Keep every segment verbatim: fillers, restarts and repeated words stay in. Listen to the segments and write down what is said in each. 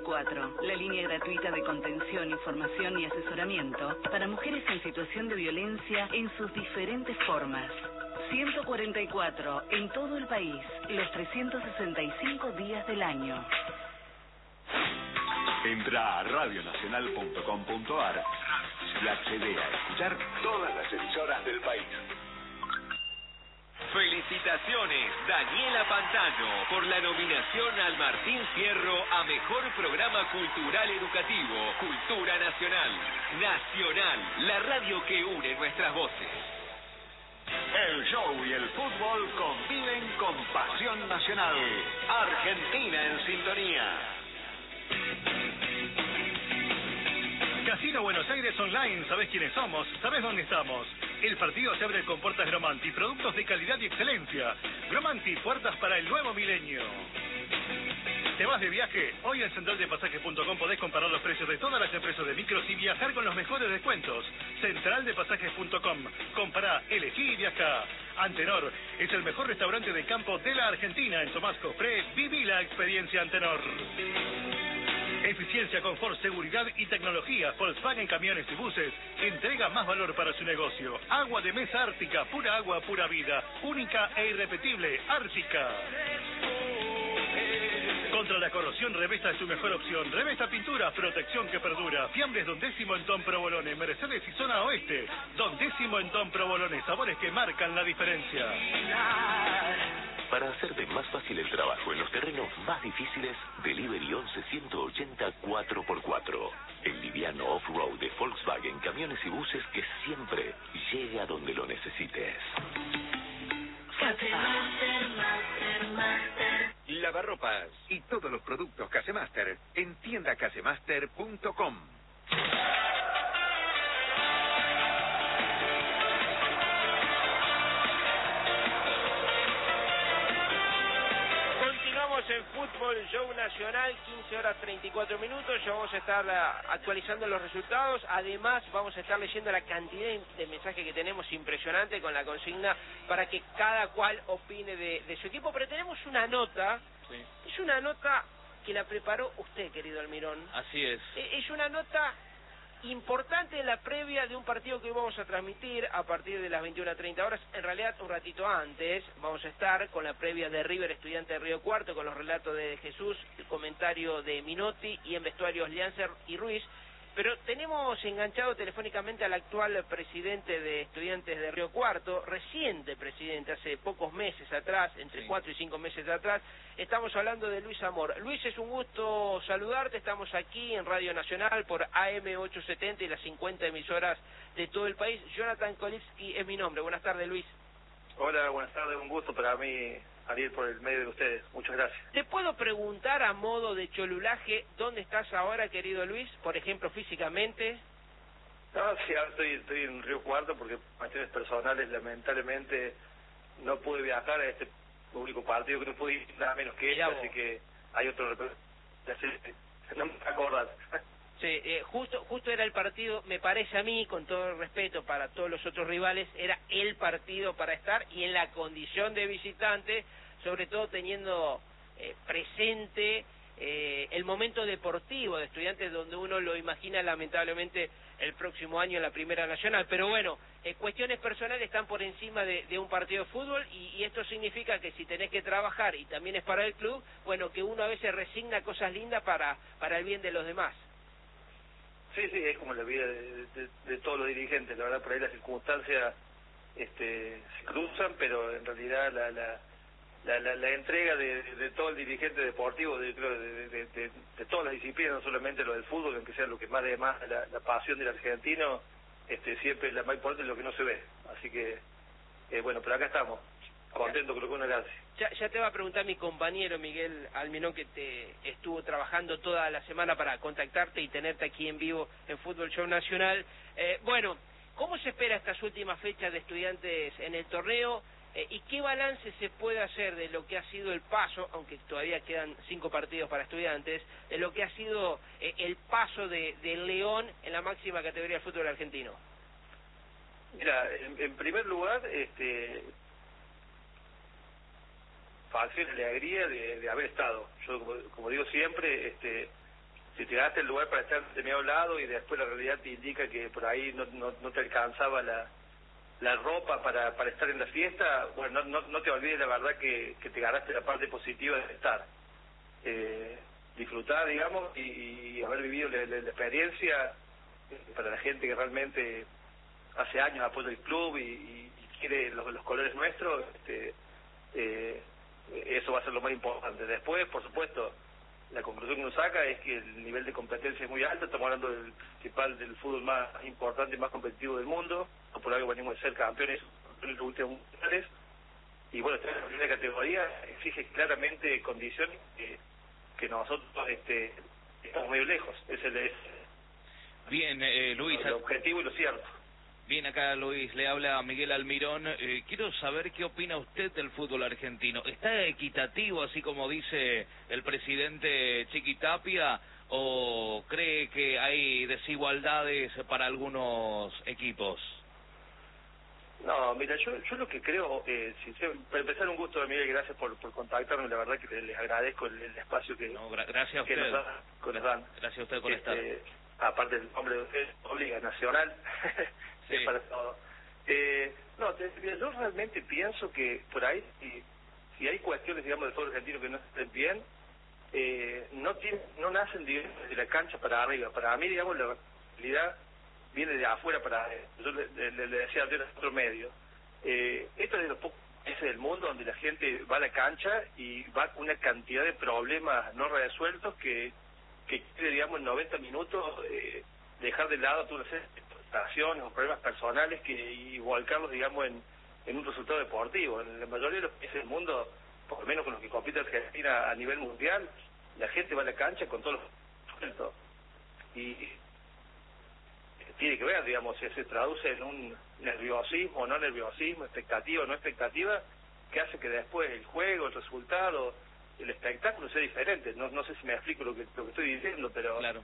veinticuatro, la línea gratuita de contención, información y asesoramiento para mujeres en situación de violencia en sus diferentes formas. ciento cuarenta y cuatro en todo el país, los trescientos sesenta y cinco días del año. Entra a radio nacional punto com punto ar y accede a escuchar todas las emisoras del país. Felicitaciones, Daniela Pantano, por la nominación al Martín Fierro a Mejor Programa Cultural Educativo, Cultura Nacional. Nacional, la radio que une nuestras voces. El show y el fútbol conviven con pasión nacional. Argentina en sintonía. Casino Buenos Aires Online, ¿sabés quiénes somos? ¿Sabés dónde estamos? El partido se abre con puertas Gromanti, productos de calidad y excelencia. Gromanti, puertas para el nuevo milenio. ¿Te vas de viaje? Hoy en central de pasajes punto com podés comparar los precios de todas las empresas de micros y viajar con los mejores descuentos. central de pasajes punto com. Compará, elegí y viajá. Antenor es el mejor restaurante de campo de la Argentina. En Tomás Cofré, viví la experiencia Antenor. Eficiencia, confort, seguridad y tecnología. Volkswagen Camiones y Buses entrega más valor para su negocio. Agua de mesa Ártica, pura agua, pura vida. Única e irrepetible, Ártica. Contra la corrosión, Revesta es tu mejor opción. Revesta Pintura, protección que perdura. Fiambres Don Décimo en Tom Provolone, Mercedes y Zona Oeste. Don Décimo en Tom Provolone, sabores que marcan la diferencia. Para hacerte más fácil el trabajo en los terrenos más difíciles, Delivery once ciento ochenta cuatro por cuatro. El liviano off-road de Volkswagen Camiones y Buses que siempre llega donde lo necesites. Casemaster, Master, Master. Lavarropas y todos los productos Casemaster en tienda casemaster punto com. En Fútbol Show Nacional, quince horas treinta y cuatro minutos, ya vamos a estar uh, actualizando los resultados, además vamos a estar leyendo la cantidad de mensajes que tenemos impresionante con la consigna para que cada cual opine de, de su equipo, pero tenemos una nota, sí. Es una nota que la preparó usted, querido Almirón. Así es. Es una nota importante en la previa de un partido que hoy vamos a transmitir a partir de las veintiuna treinta horas, en realidad un ratito antes vamos a estar con la previa de River Estudiante de Río Cuarto, con los relatos de Jesús, el comentario de Minotti y en vestuarios Liancer y Ruiz, pero tenemos enganchado telefónicamente al actual presidente de Estudiantes de Río Cuarto, reciente presidente, hace pocos meses atrás, entre sí. cuatro y cinco meses atrás. Estamos hablando de Luis Amor. Luis, es un gusto saludarte, estamos aquí en Radio Nacional por A M ochocientos setenta y las cincuenta emisoras de todo el país. Jonathan Kolitsky es mi nombre. Buenas tardes, Luis. Hola, buenas tardes, un gusto para mí, Ariel, por el medio de ustedes. Muchas gracias. ¿Te puedo preguntar a modo de cholulaje dónde estás ahora, querido Luis? Por ejemplo, físicamente. No, sí, ahora estoy, estoy en Río Cuarto porque por cuestiones personales, lamentablemente, no pude viajar a este público partido, que no pude ir nada menos que este, así que hay otro representante. No me acordás. Sí, eh, justo justo era el partido, me parece a mí, con todo el respeto para todos los otros rivales, era el partido para estar y en la condición de visitante, sobre todo teniendo eh, presente eh, el momento deportivo de Estudiantes, donde uno lo imagina lamentablemente el próximo año en la Primera Nacional. Pero bueno, eh, cuestiones personales están por encima de, de un partido de fútbol y, y esto significa que si tenés que trabajar y también es para el club, bueno, que uno a veces resigna cosas lindas para, para el bien de los demás. Sí, sí, es como la vida de, de, de todos los dirigentes. La verdad, por ahí las circunstancias este, se cruzan, pero en realidad la la, la, la, la entrega de, de, de todo el dirigente deportivo, de, creo, de, de, de, de todas las disciplinas, no solamente lo del fútbol, aunque sea lo que más de más la, la pasión del argentino, este, siempre la más importante es lo que no se ve. Así que, eh, bueno, pero acá estamos, contento con lo que uno le hace. Ya, ya te va a preguntar mi compañero Miguel Almirón, que te estuvo trabajando toda la semana para contactarte y tenerte aquí en vivo en Fútbol Show Nacional. Eh, bueno, ¿cómo se espera estas últimas fechas de Estudiantes en el torneo? Eh, ¿Y qué balance se puede hacer de lo que ha sido el paso, aunque todavía quedan cinco partidos para Estudiantes, de lo que ha sido eh, el paso de, de León en la máxima categoría del fútbol argentino? Mira, en, en primer lugar, este... fácil, la alegría de, de haber estado. Yo, como, como digo siempre, este si te ganaste el lugar para estar de medio lado y después la realidad te indica que por ahí no, no, no te alcanzaba la, la ropa para, para estar en la fiesta, bueno, no, no, no te olvides la verdad que, que te ganaste la parte positiva de estar. Eh, disfrutar, digamos, y, y haber vivido la, la, la experiencia para la gente que realmente hace años apoya el club y, y, y quiere los, los colores nuestros, este, eh, eso va a ser lo más importante. Después, por supuesto, la conclusión que uno saca es que el nivel de competencia es muy alto. Estamos hablando del principal del fútbol más importante y más competitivo del mundo, por algo venimos de ser campeones en los últimos mundiales, y bueno, esta primera categoría exige claramente condiciones que, que nosotros este, estamos medio lejos. Ese es bien, eh, Luis, el objetivo y lo cierto. Bien, acá Luis, le habla Miguel Almirón. Eh, quiero saber qué opina usted del fútbol argentino. ¿Está equitativo, así como dice el presidente Chiqui Tapia, o cree que hay desigualdades para algunos equipos? No, mira, yo yo lo que creo, eh, sinceramente, para empezar, un gusto, Miguel, gracias por, por contactarme, la verdad que les agradezco el, el espacio que, no, gra gracias a que usted. nos, da, que nos dan. Gracias a usted por este, estar. Aparte del nombre de usted, obliga nacional, sí. Es para todo. Eh, no, te, mira, yo realmente pienso que por ahí, si, si hay cuestiones, digamos, del fútbol argentino que no estén bien, eh, no tiene, no nacen de la cancha para arriba. Para mí, digamos, la realidad viene de afuera para... Yo le, le, le decía antes a otro medio, eh, esto es de los pocos países del mundo donde la gente va a la cancha y va con una cantidad de problemas no resueltos que, que quiere, digamos, en noventa minutos eh, dejar de lado todas las situaciones o problemas personales que y volcarlos, digamos, en, en un resultado deportivo. En la mayoría de los países del mundo, por lo menos con los que compite Argentina a nivel mundial, la gente va a la cancha con todos los resueltos. Y tiene que ver, digamos, si se traduce en un nerviosismo o no nerviosismo, expectativa o no expectativa, que hace que después el juego, el resultado, el espectáculo sea diferente. No no sé si me explico lo que lo que estoy diciendo, pero claro.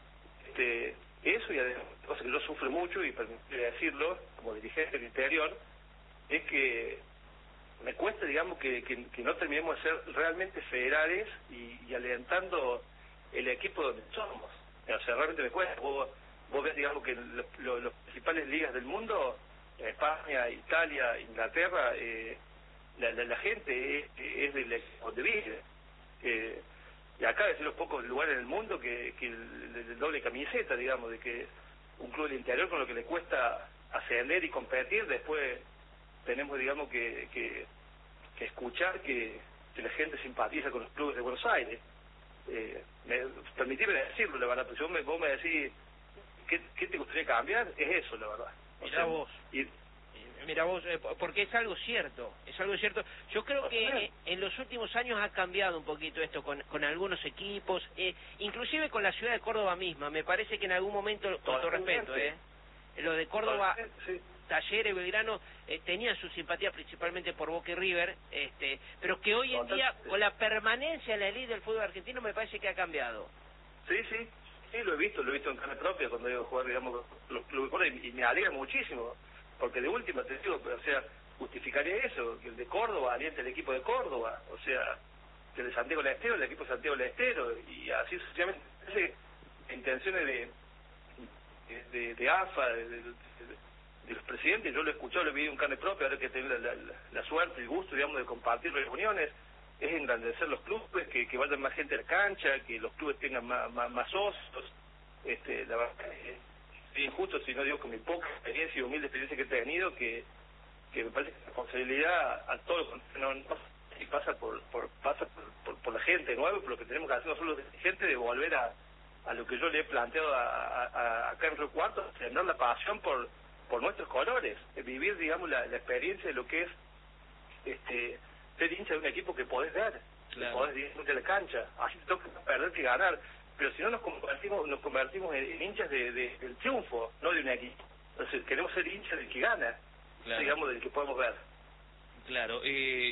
este eso, y además, cosa que yo sufro mucho, y permíteme decirlo, como dirigente del interior, es que me cuesta, digamos, que, que, que no terminemos de ser realmente federales y, y alentando el equipo donde somos. O sea, realmente me cuesta. Vos, vos ves, digamos, que los, los, los principales ligas del mundo, España, Italia, Inglaterra, eh, la, la, la gente es, es del equipo donde vive. Eh, y acá es de los pocos lugares en el mundo que, que el, el doble camiseta, digamos, de que un club del interior con lo que le cuesta ascender y competir, después tenemos, digamos, que, que, que escuchar que, que la gente simpatiza con los clubes de Buenos Aires. Eh, me, permitime decirlo, la verdad, pero si vos me, vos me decís ¿qué, ¿qué te gustaría cambiar? Es eso, la verdad. O Mirá sea, vos. Y, Mira vos, eh, porque es algo cierto, es algo cierto. Yo creo que eh, en los últimos años ha cambiado un poquito esto con, con algunos equipos, eh, inclusive con la ciudad de Córdoba misma. Me parece que en algún momento, con todo respeto, eh, lo de Córdoba, sí. Talleres, Belgrano, eh, tenían su simpatía principalmente por Boca y River, este, pero que hoy en Total, día, sí. con la permanencia en la elite del fútbol argentino, me parece que ha cambiado. Sí, sí, sí, lo he visto, lo he visto en carne propia cuando he ido a jugar, digamos, los clubes de Córdoba, y, y me alegra muchísimo, porque de última, te digo, o sea, justificaría eso, que el de Córdoba aliente el equipo de Córdoba, o sea, que el de Santiago del Estero, el equipo de Santiago del Estero, y así sucesivamente, intenciones de, de, de A F A, de, de, de, de los presidentes. Yo lo he escuchado, lo he vivido en carne propia, ahora que tengo la, la, la suerte, el gusto, digamos, de compartir reuniones, es engrandecer los clubes, que, que vayan más gente a la cancha, que los clubes tengan más, más, más socios. Este, la verdad, es injusto si no digo con mi poca experiencia y humilde experiencia que he tenido, que, que me parece que la responsabilidad a todos, no, no y pasa por, por pasa por, por, por la gente nueva, por lo que tenemos que hacer nosotros los dirigentes, de volver a, a lo que yo le he planteado a, a, a, acá en Río Cuarto, tener la pasión por por nuestros colores, vivir, digamos, la, la experiencia de lo que es este ser hincha de un equipo que podés ver, claro, que podés dirigirte a la cancha, así te toca perder que ganar, pero si no nos convertimos nos convertimos en, en hinchas de, de, del triunfo, no de un equipo. Entonces queremos ser hinchas del que gana, claro, digamos, del que podemos ver. Claro, eh,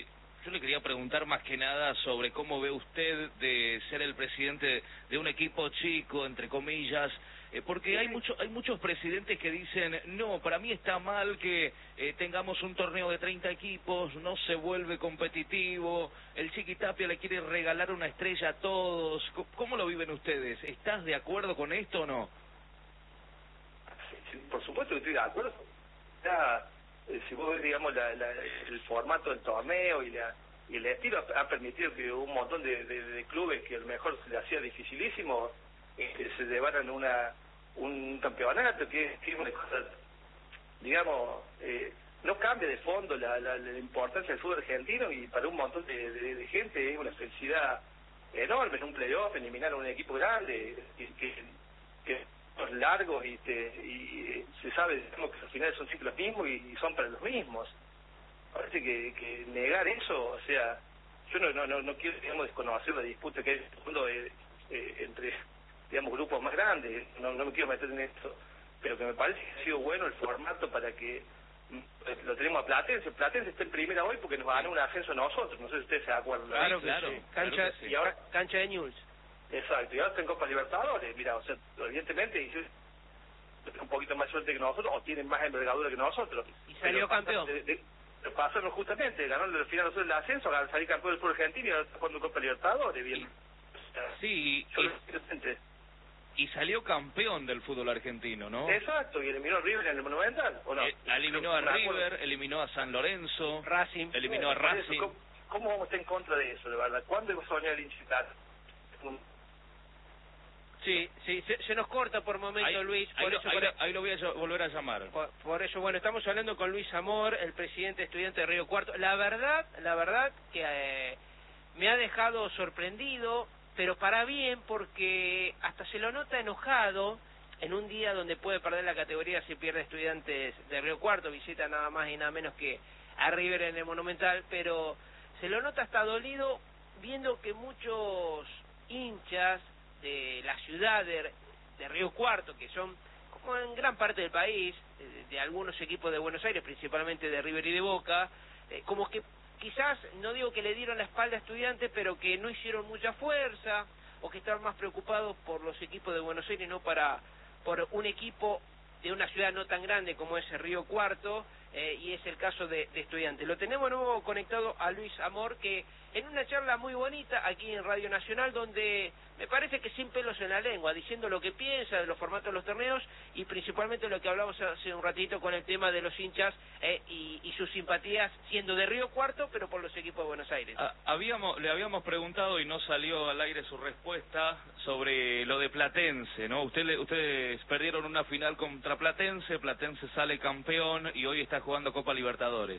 yo le quería preguntar más que nada sobre cómo ve usted de ser el presidente de un equipo chico, entre comillas, eh, porque hay mucho, hay muchos presidentes que dicen, no, para mí está mal que eh, tengamos un torneo de treinta equipos, no se vuelve competitivo, el Chiquitapia le quiere regalar una estrella a todos. ¿Cómo lo viven ustedes? ¿Estás de acuerdo con esto o no? Sí, sí, por supuesto que estoy de acuerdo. Ya, eh, si vos ves, digamos, la, la, el formato del torneo y la y el estilo ha, ha permitido que un montón de, de, de clubes que a lo mejor se le hacía dificilísimo este, se llevaran una un campeonato que, que es una cosa, digamos, eh, no cambia de fondo la, la, la importancia del fútbol argentino, y para un montón de, de, de gente es una felicidad enorme en un playoff, eliminar a un equipo grande que, que, que son largos y, te, y se sabe, digamos, que al final son ciclos mismos y, y son para los mismos. Parece que, que negar eso, o sea, yo no no no, no quiero, digamos, desconocer la disputa que hay en el mundo eh, eh, entre, digamos, grupos más grandes, no, no me quiero meter en esto, pero que me parece que ha sido bueno el formato para que mm, lo tenemos a Platense. Platense está en primera hoy porque nos ganó un ascenso a nosotros, no sé si ustedes se acuerdan. Claro, ¿sí? claro, Sí. cancha, Claro que sí. Y ahora, cancha de News. Exacto, y ahora está en Copa Libertadores, mira, o sea, evidentemente tienen un poquito más suerte que nosotros, o tienen más envergadura que nosotros. Y salió campeón. De, de, de pasaron justamente, ganó el final nosotros el ascenso, salir campeón del fútbol argentino y ahora está jugando Copa Libertadores, bien. O sea, sí, y, y salió campeón del fútbol argentino, ¿no? Exacto, y eliminó a River en el Monumental, ¿o no? Eh, eliminó a River, eliminó a San Lorenzo, Racing, eliminó a Racing. ¿Cómo, ¿Cómo vamos a estar en contra de eso, de verdad? ¿Cuándo va a soñar el hinchita? Sí, sí, se, se nos corta por momento, ahí, Luis. Por ahí, eso, lo, ahí, por, lo, ahí lo voy a volver a llamar. Por, por eso, bueno, estamos hablando con Luis Amor, el presidente estudiante de Río Cuarto. La verdad, la verdad que eh, me ha dejado sorprendido, pero para bien, porque hasta se lo nota enojado en un día donde puede perder la categoría si pierde Estudiantes de Río Cuarto, visita nada más y nada menos que a River en el Monumental, pero se lo nota hasta dolido viendo que muchos hinchas de la ciudad de, de Río Cuarto, que son, como en gran parte del país, de, de algunos equipos de Buenos Aires, principalmente de River y de Boca, eh, como que quizás, no digo que le dieron la espalda a Estudiantes, pero que no hicieron mucha fuerza, o que están más preocupados por los equipos de Buenos Aires, no para por un equipo de una ciudad no tan grande como es Río Cuarto, eh, y es el caso de, de Estudiantes. Lo tenemos de nuevo conectado a Luis Amor, que en una charla muy bonita aquí en Radio Nacional, donde me parece que sin pelos en la lengua, diciendo lo que piensa de los formatos de los torneos y principalmente lo que hablamos hace un ratito con el tema de los hinchas eh, y, y sus simpatías siendo de Río Cuarto, pero por los equipos de Buenos Aires. Ah, habíamos, le habíamos preguntado y no salió al aire su respuesta sobre lo de Platense, ¿no? Usted le, ustedes perdieron una final contra Platense, Platense sale campeón y hoy está jugando Copa Libertadores.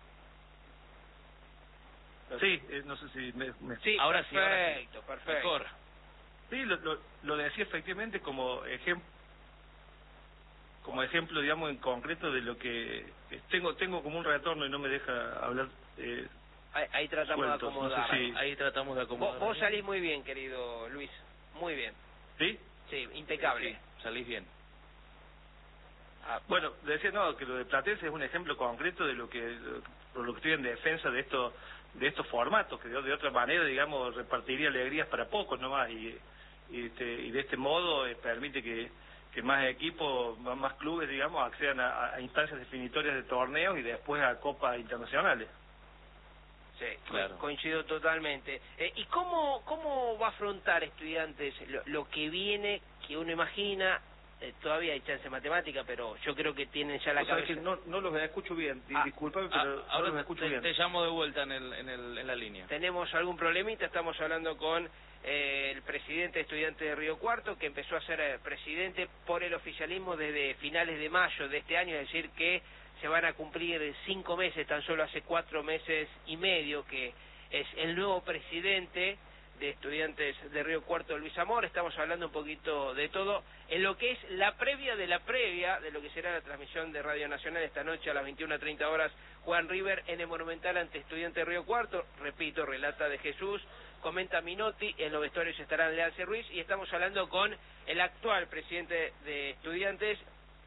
Sí, eh, no sé si me... me... Sí, ahora perfecto, sí, ahora sí. perfecto. Mejor. Sí, lo, lo, lo decía efectivamente como ejemplo, como ejemplo, digamos, en concreto de lo que eh, tengo tengo como un retorno y no me deja hablar. Eh, ahí, ahí tratamos sueltos. de acomodar. No sé si... Ahí tratamos de acomodar. Vos, vos salís muy bien, querido Luis, muy bien. ¿Sí? Sí, impecable. Sí, salís bien. Ah, bueno, decía no, que lo de Platense es un ejemplo concreto de lo que, por lo que estoy en defensa de estos de estos formatos, que de, de otra manera, digamos, repartiría alegrías para pocos nomás, y, y, este, y de este modo eh, permite que, que más equipos, más, más clubes, digamos, accedan a, a instancias definitorias de torneos y después a copas internacionales. Sí, claro. Coincido totalmente. Eh, ¿Y cómo cómo va a afrontar Estudiantes lo, lo que viene, que uno imagina? Eh, todavía hay chance de matemática, pero yo creo que tienen ya la O sea, cabeza. que no, no los escucho bien, Ah, disculpame, Ah, pero ahora no los escucho te, bien. te llamo de vuelta en, el, en, el, en la línea. Tenemos algún problemita, estamos hablando con eh, el presidente estudiante de Río Cuarto, que empezó a ser eh, presidente por el oficialismo desde finales de mayo de este año, es decir, que se van a cumplir cinco meses, tan solo hace cuatro meses y medio que es el nuevo presidente de Estudiantes de Río Cuarto, Luis Amor. Estamos hablando un poquito de todo en lo que es la previa de la previa de lo que será la transmisión de Radio Nacional esta noche a las veintiuna treinta horas. Juan River en el Monumental ante Estudiantes de Río Cuarto. Repito, relata de Jesús, comenta Minotti, en los vestuarios estarán Lealce Ruiz, y estamos hablando con el actual presidente de Estudiantes,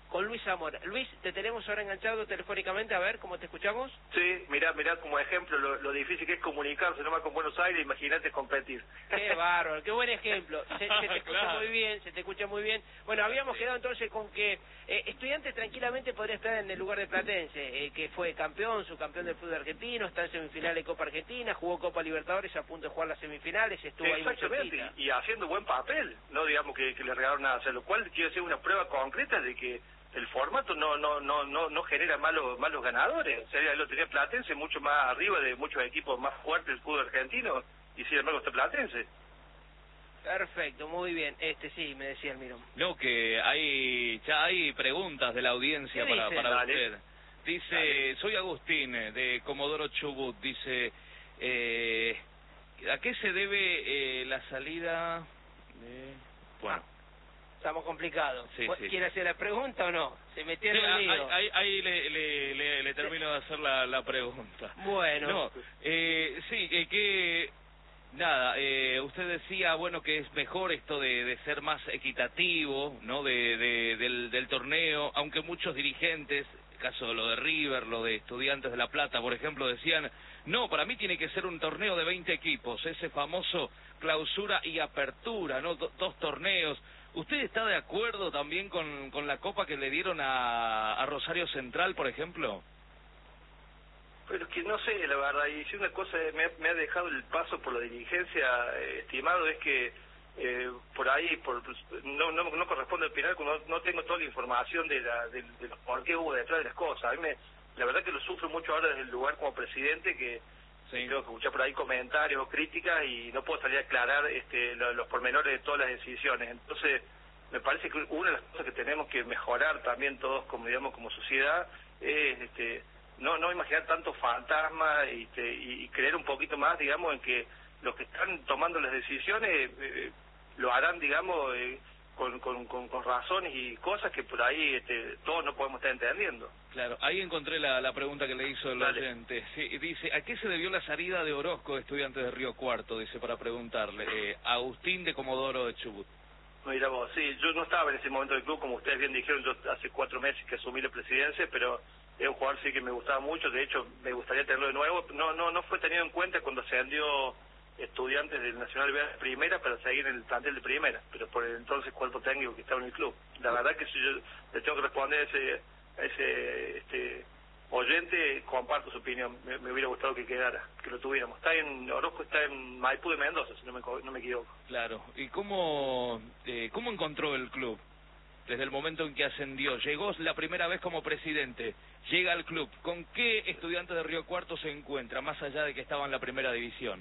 con Luis Zamora. Luis, te tenemos ahora enganchado telefónicamente, a ver cómo te escuchamos. Sí, mirá, mirá como ejemplo lo, lo difícil que es comunicarse nomás con Buenos Aires, imagínate competir. Qué bárbaro, qué buen ejemplo. Se, se te escucha Claro. muy bien, se te escucha muy bien. Bueno, habíamos quedado entonces con que eh, Estudiantes tranquilamente podría estar en el lugar de Platense, eh, que fue campeón, subcampeón del fútbol argentino, está en semifinales de Copa Argentina, jugó Copa Libertadores a punto de jugar las semifinales, estuvo ahí muy Exactamente, cerquita. y, y haciendo buen papel, no digamos que, que le regalaron nada, o sea, lo cual quiere decir una prueba concreta de que el formato no no no no no genera malos malos ganadores. O sea, lo tenía Platense mucho más arriba de muchos equipos más fuertes del fútbol argentino, y sin embargo está Platense. Perfecto, muy bien. Este sí, me decía el Mirón. No, que hay ya hay preguntas de la audiencia ¿Qué para, dice? para Dale. usted. Dice, Dale. soy Agustín, eh, de Comodoro Chubut. Dice, eh, ¿a qué se debe eh, la salida de...? Bueno, Estamos complicados. Sí, sí. ¿Quiere hacer la pregunta o no? Se metió en sí, un ahí, lío. ahí, ahí le, le, le, le termino de hacer la, la pregunta. Bueno. No, eh, sí, eh, que... Nada, eh, usted decía, bueno, que es mejor esto de, de ser más equitativo, ¿no?, de, de, del, del torneo, aunque muchos dirigentes, el caso de lo de River, lo de Estudiantes de La Plata, por ejemplo, decían, no, para mí tiene que ser un torneo de veinte equipos, ese famoso clausura y apertura, ¿no?, Do, dos torneos. ¿Usted está de acuerdo también con, con la copa que le dieron a, a Rosario Central, por ejemplo? Pero es que no sé, la verdad, y si una cosa me, ha- me ha dejado el paso por la dirigencia, eh, estimado, es que eh, por ahí por no, no no corresponde opinar, no, no tengo toda la información de, la, de, de los por qué hubo detrás de las cosas. A mí me, la verdad que lo sufro mucho ahora desde el lugar como presidente, que Sí. tengo que escuchar por ahí comentarios o críticas y no puedo salir a aclarar este, lo- los pormenores de todas las decisiones. Entonces, me parece que una de las cosas que tenemos que mejorar también todos, como digamos, como sociedad, es este, no no imaginar tantos fantasmas y, este, y creer un poquito más, digamos, en que los que están tomando las decisiones eh, lo harán, digamos, eh, con, con, con, con razones y cosas que por ahí este, todos no podemos estar entendiendo. Claro, ahí encontré la, la pregunta que le hizo el Dale. oyente. Sí, dice, ¿a qué se debió la salida de Orozco de Estudiantes de Río Cuarto? Dice, para preguntarle. Eh, Agustín de Comodoro de Chubut. Mira vos, sí, yo no estaba en ese momento del club, como ustedes bien dijeron, yo hace cuatro meses que asumí la presidencia, pero es un jugador sí que me gustaba mucho, de hecho me gustaría tenerlo de nuevo. No no no fue tenido en cuenta cuando se vendió Estudiantes del Nacional B de primera para seguir en el plantel de primera, pero por el entonces cuerpo técnico que estaba en el club. La verdad que si yo le tengo que responder a ese, a ese este, oyente, comparto su opinión, me, me hubiera gustado que quedara, que lo tuviéramos. Está en, Orozco está en Maipú de Mendoza, si no me, co- no me equivoco. Claro. ¿Y cómo, eh, cómo encontró el club? Desde el momento en que ascendió, llegó la primera vez como presidente, llega al club. ¿Con qué Estudiantes de Río Cuarto se encuentra, más allá de que estaba en la primera división?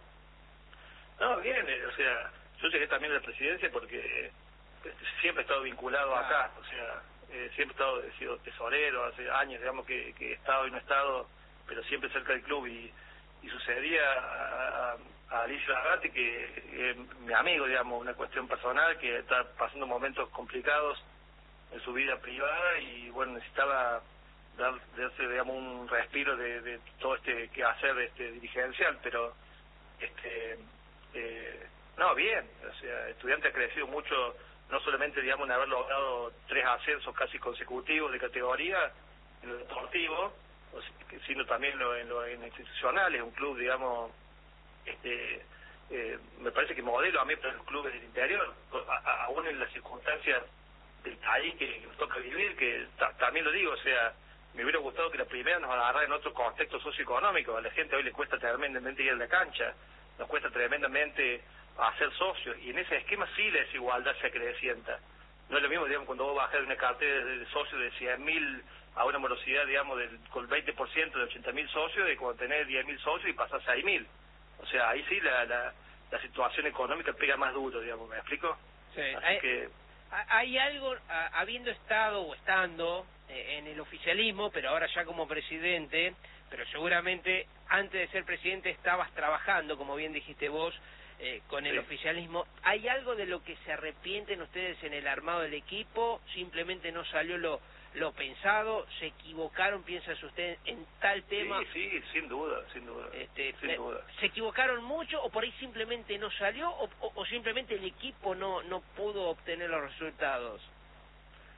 No, bien, eh, o sea, yo llegué también a la presidencia porque eh, siempre he estado vinculado acá, o sea, eh, siempre he estado, he sido tesorero, hace años, digamos, que, que he estado y no he estado, pero siempre cerca del club, y, y sucedía a, a, a Alicia Lagate, que eh, mi amigo, digamos, una cuestión personal, que está pasando momentos complicados en su vida privada, y bueno, necesitaba dar, darse, digamos, un respiro de, de todo este quehacer este, dirigencial, pero este eh, no, bien, o sea, Estudiante ha crecido mucho, no solamente, digamos, en haber logrado tres ascensos casi consecutivos de categoría en lo deportivo, o sea, que- sino también en lo, en lo en lo institucional. Es un club, digamos, este eh, me parece que modelo a mí para los clubes del interior, a- a- aún en las circunstancias del país que, que nos toca vivir, que ta- también lo digo, o sea, me hubiera gustado que la primera nos agarrara en otro contexto socioeconómico. A la gente hoy le cuesta tremendamente ir a la cancha, nos cuesta tremendamente hacer socios, y en ese esquema sí la desigualdad se acrecienta. No es lo mismo, digamos, cuando vos bajás de una cartera de socios de cien mil a una morosidad, digamos, del, con el veinte por ciento de ochenta mil socios, de cuando tenés diez mil socios y pasás a seis mil. O sea, ahí sí la, la, la situación económica pega más duro, digamos, ¿me explico? Sí. Así Hay, que... hay algo, a- habiendo estado o estando eh, en el oficialismo, pero ahora ya como presidente, pero seguramente antes de ser presidente estabas trabajando, como bien dijiste vos, eh, con el Sí. oficialismo. ¿Hay algo de lo que se arrepienten ustedes en el armado del equipo? ¿Simplemente no salió lo, lo pensado? ¿Se equivocaron, piensas usted, en tal tema? Sí, sí, sin duda, sin duda, Este, sin eh, duda. ¿Se equivocaron mucho o por ahí simplemente no salió o, o, o simplemente el equipo no no pudo obtener los resultados?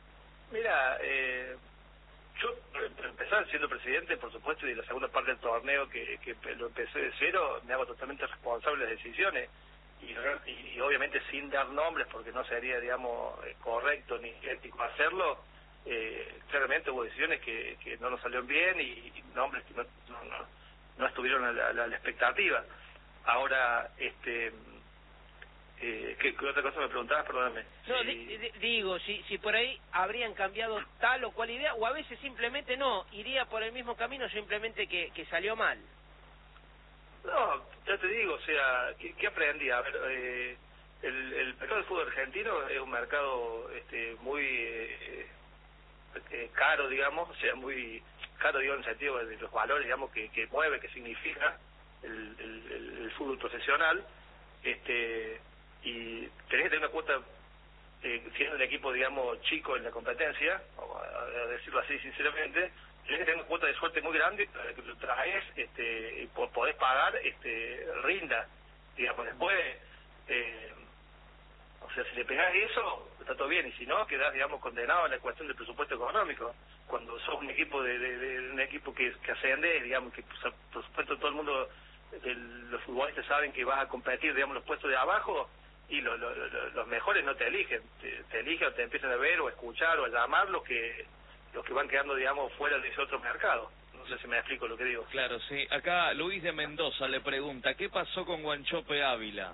Mira, eh, yo empezar siendo presidente, por supuesto, y la segunda parte del torneo que, que lo empecé de cero, me hago totalmente responsable de las decisiones. Y, y, y obviamente sin dar nombres, porque no sería, digamos, correcto ni ético hacerlo, eh, claramente hubo decisiones que, que no nos salieron bien y, y nombres que no, no, no, no estuvieron a la, a la expectativa. Ahora, este... Eh, ¿qué, ¿Qué otra cosa me preguntabas? Perdóname. No, si... di, di, digo, si si por ahí habrían cambiado tal o cual idea, o a veces simplemente no, iría por el mismo camino, simplemente que, que salió mal. No, ya te digo, o sea, ¿qué, qué aprendí? A ver, eh, el, el mercado del fútbol argentino es un mercado este, muy eh, eh, caro, digamos, o sea, muy caro, digo, en el sentido de los valores, digamos, que, que mueve, que significa el, el, el, el fútbol profesional, este... y tenés que tener una cuota, eh, siendo un equipo, digamos, chico en la competencia, a, a decirlo así sinceramente, tenés que tener una cuota de suerte muy grande para que lo traes, este, y podés pagar, este, rinda, digamos, después, eh, o sea, si le pegás eso, está todo bien, y si no, quedás, digamos, condenado a la cuestión del presupuesto económico. Cuando sos un equipo de, de, de un equipo que, que asciende, digamos, que por supuesto todo el mundo, el, los futbolistas saben que vas a competir, digamos, los puestos de abajo, y lo, lo, lo, los mejores no te eligen, te, te eligen o te empiezan a ver o a escuchar o a llamar los que los que van quedando, digamos, fuera de ese otro mercado. No sé si me explico lo que digo. Claro, sí. Acá Luis de Mendoza le pregunta, ¿qué pasó con Wanchope Ávila?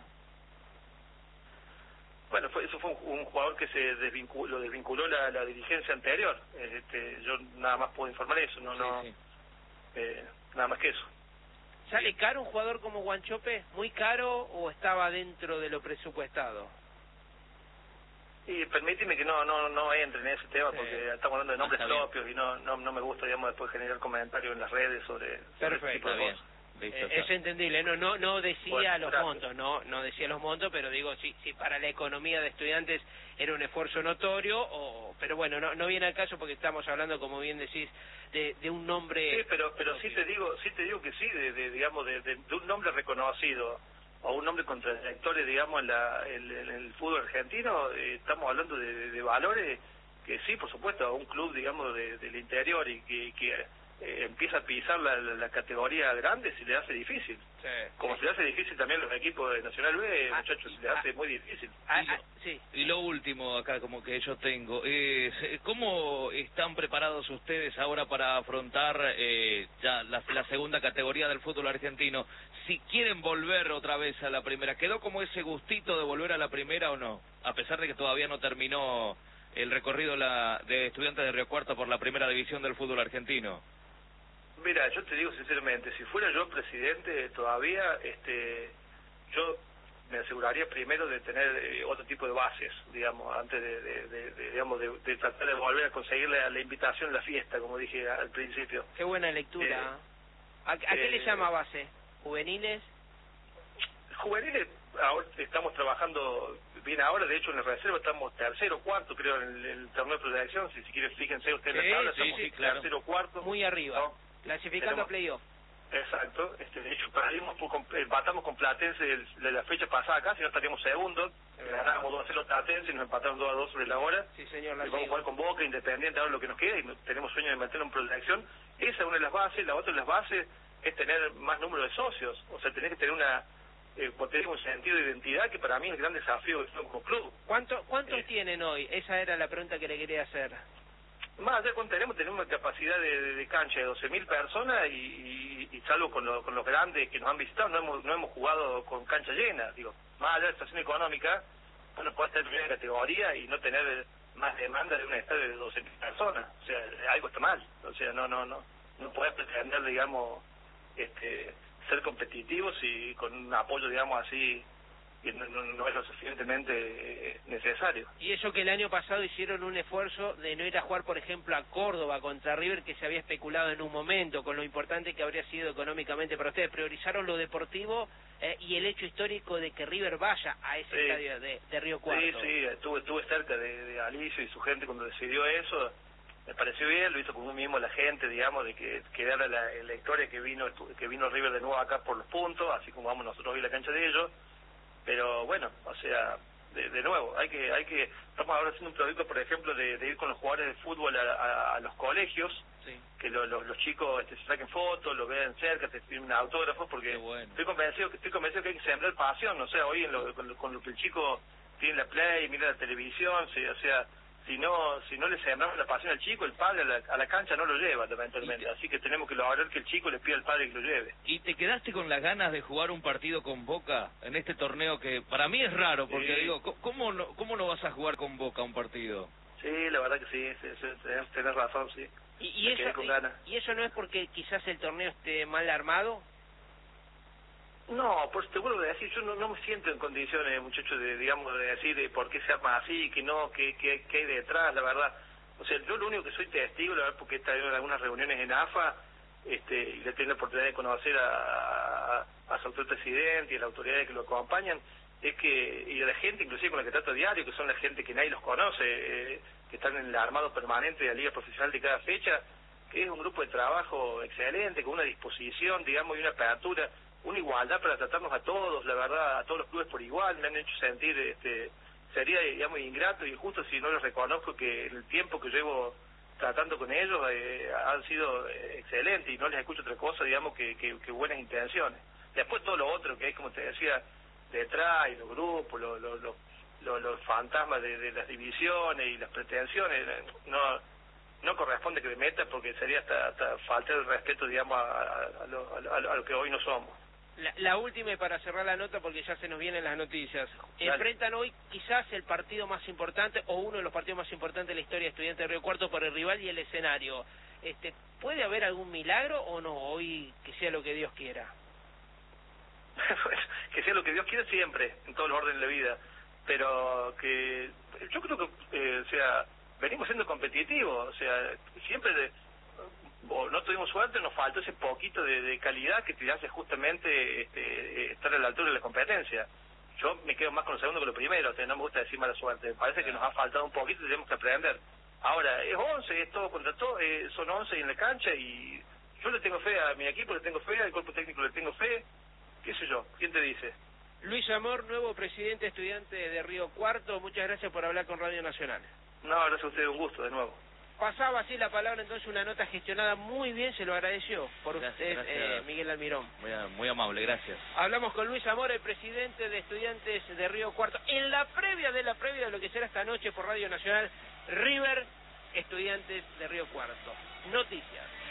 Bueno, fue, eso fue un, un jugador que se desvinculó, lo desvinculó la, la dirigencia anterior. Este, yo nada más puedo informar eso, no, sí, no, sí. Eh, nada más que eso. ¿Sale caro un jugador como Wanchope? ¿Muy caro o estaba dentro de lo presupuestado? Y permíteme que no no no entre en ese tema, sí. porque estamos hablando de nombres ah, propios y no, no no me gusta, digamos, después generar comentarios en las redes sobre, sobre ese tipo de cosas. Listo, Eh, es entendible, no no no decía bueno, los gracias. montos, no no decía los montos, pero digo, si si para la economía de estudiantes era un esfuerzo notorio, o pero bueno, no no viene al caso porque estamos hablando, como bien decís, de, de un nombre... Sí, pero pero sí te digo sí te digo que sí, de, de digamos, de, de, de un nombre reconocido, o un nombre con trayectoria, digamos, en, la, en, en el fútbol argentino, eh, estamos hablando de, de, de valores que sí, por supuesto, a un club, digamos, de, del interior y que... que Eh, empieza a pisar la, la, la categoría grande, se le hace difícil. Sí, como sí. se le hace difícil también a los equipos de Nacional B, ah, muchachos, se le hace ah, muy difícil. Ah, ah, sí. Y lo último acá, como que yo tengo, es, ¿cómo están preparados ustedes ahora para afrontar eh, ya la, la segunda categoría del fútbol argentino? Si quieren volver otra vez a la primera, ¿quedó como ese gustito de volver a la primera o no? A pesar de que todavía no terminó el recorrido la, de Estudiantes de Río Cuarto por la primera división del fútbol argentino. Mira, yo te digo sinceramente, si fuera yo presidente todavía, este, yo me aseguraría primero de tener eh, otro tipo de bases, digamos, antes de, de, de, de digamos, de, de tratar de volver a conseguir la, la invitación a la fiesta, como dije al principio. Qué buena lectura. Eh, ¿A, a qué eh, le llama base? ¿Juveniles? Juveniles, ahora estamos trabajando bien ahora, de hecho en la reserva estamos tercero, cuarto, creo, en el, el torneo de proyección, si, si quieren fíjense ustedes sí, en la tabla, sí, estamos sí, claro. tercero, cuarto. Muy arriba. ¿no? Clasificando Tenemos, a playoff. Exacto, este, de hecho perdimos por, empatamos con Platense el, de la fecha pasada acá, si no estaríamos segundos, ganábamos dos a cero Platense y nos empataron dos a dos sobre la hora. Sí, señor, la y vamos a jugar con Boca, Independiente, ahora lo que nos queda, y tenemos sueño de meterlo en proyección. Esa es una de las bases. La otra de las bases es tener más número de socios, o sea, tener que tener una eh, tener un sentido de identidad, que para mí es el gran desafío que somos como club. ¿Cuánto, ¿Cuántos eh, tienen hoy? Esa era la pregunta que le quería hacer. Más allá de cuánto tenemos, tenemos una capacidad de, de, de cancha de doce mil personas y, y, y salvo con, lo, con los grandes que nos han visitado, no hemos no hemos jugado con cancha llena. Digo, más allá de la situación económica, uno puede estar en primera categoría y no tener más demanda de un estadio de doce mil personas. O sea, algo está mal. O sea, no no no no puedes pretender, digamos, este ser competitivos y con un apoyo, digamos, así, que no, no, no es lo suficientemente necesario. Y eso que el año pasado hicieron un esfuerzo de no ir a jugar, por ejemplo, a Córdoba contra River, que se había especulado en un momento, con lo importante que habría sido económicamente para ustedes. Priorizaron lo deportivo eh, y el hecho histórico de que River vaya a ese sí. estadio de, de Río Cuarto. Sí, sí, estuve, estuve cerca de, de Alicio y su gente cuando decidió eso. Me pareció bien, lo hizo como mismo la gente, digamos, de que quedara la, la historia que vino que vino River de nuevo acá por los puntos, así como vamos nosotros hoy a la cancha de ellos. Pero bueno, o sea, de, de nuevo, hay que, hay que, estamos ahora haciendo un proyecto, por ejemplo, de, de ir con los jugadores de fútbol a, a, a los colegios, sí. que lo, lo, los chicos este, se saquen fotos, lo vean cerca, te firmen autógrafos, porque bueno. estoy convencido que estoy convencido que hay que sembrar pasión, o sea, hoy en lo, con, lo, con lo que el chico tiene la play, mira la televisión, sí, o sea, si no si no le sembramos la pasión al chico, el padre a la, a la cancha no lo lleva, lamentablemente, te... así que tenemos que lograr que el chico le pida al padre que lo lleve. ¿Y te quedaste con las ganas de jugar un partido con Boca en este torneo que para mí es raro, porque sí. digo, ¿cómo no, ¿cómo no vas a jugar con Boca un partido? Sí, la verdad que sí, sí, sí tenés, tenés razón, sí. ¿Y, y, eso, con ganas. ¿Y eso no es porque quizás el torneo esté mal armado? No, pues te vuelvo a decir, yo no, no me siento en condiciones, muchachos, de, digamos, de decir de por qué se arma así, que no, que, que, que hay detrás, la verdad. O sea, yo lo único que soy testigo, la verdad, porque he estado en algunas reuniones en A F A, este, y le he tenido la oportunidad de conocer a, a, a su actual presidente y a las autoridades que lo acompañan, es que, y a la gente inclusive con la que trato a diario, que son la gente que nadie los conoce, eh, que están en el armado permanente de la liga profesional de cada fecha, que es un grupo de trabajo excelente, con una disposición, digamos, y una apertura, una igualdad para tratarnos a todos, la verdad, a todos los clubes por igual. Me han hecho sentir, este, sería, digamos, ingrato y injusto si no les reconozco que el tiempo que llevo tratando con ellos eh, han sido eh, excelentes y no les escucho otra cosa, digamos, que, que, que buenas intenciones. Después todo lo otro que es, como te decía, detrás, y los grupos, los, los, los, los, los fantasmas de, de las divisiones y las pretensiones, no no corresponde que me meta porque sería hasta, hasta faltar el respeto, digamos, a, a, a, lo, a, lo, a lo que hoy no somos. La, la última y para cerrar la nota, porque ya se nos vienen las noticias. Dale. Enfrentan hoy quizás el partido más importante o uno de los partidos más importantes de la historia de Estudiantes de Río Cuarto por el rival y el escenario. Este, ¿puede haber algún milagro o no? Hoy que sea lo que Dios quiera. Que sea lo que Dios quiera siempre, en todos los órdenes de la vida. Pero que yo creo que, eh, o sea, venimos siendo competitivos. O sea, siempre... De, o no tuvimos suerte, nos faltó ese poquito de, de calidad que te hace justamente este, estar a la altura de la competencia. Yo me quedo más con lo segundo que lo primero, o sea, no me gusta decir mala suerte, me parece que nos ha faltado un poquito y tenemos que aprender. Ahora, es once, es todo contra todo, eh, son once en la cancha y yo le tengo fe a mi equipo, le tengo fe, al cuerpo técnico le tengo fe, qué sé yo, ¿quién te dice? Luis Amor, nuevo presidente estudiante de Río Cuarto, muchas gracias por hablar con Radio Nacional. No, gracias a ustedes, un gusto de nuevo. Pasaba así la palabra, entonces una nota gestionada muy bien, se lo agradeció por gracias, usted, gracias. Eh, Miguel Almirón. Muy, muy amable, gracias. Hablamos con Luis Amor, el presidente de Estudiantes de Río Cuarto, en la previa de la previa de lo que será esta noche por Radio Nacional, River, Estudiantes de Río Cuarto. Noticias.